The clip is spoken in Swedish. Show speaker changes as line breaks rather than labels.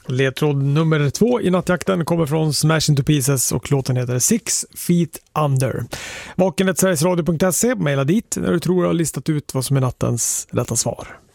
Ledtråd nummer 2 i nattjakten kommer från Smash Into Pieces och låten heter 6 Feet Under. Vaken@sverigesradio.se, mejla dit när du tror jag har listat ut vad som är nattens rätta svar.